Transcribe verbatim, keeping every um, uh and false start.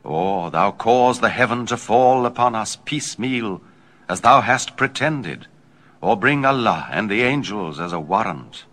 Or thou cause the heaven to fall upon us piecemeal, as thou hast pretended, or bring Allah and the angels as a warrant.